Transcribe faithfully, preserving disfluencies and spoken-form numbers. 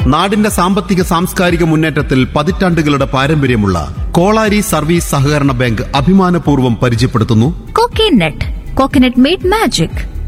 നാടിന്റെ സാമ്പത്തിക സാംസ്കാരിക മുന്നേറ്റത്തിൽ പതിറ്റാണ്ടുകളുടെ പാരമ്പര്യമുള്ള കോളാരി സർവീസ് സഹകരണ ബാങ്ക് അഭിമാനപൂർവ്വം പരിചയപ്പെടുത്തുന്നു കോക്കനട്ട്. Coconut made magic.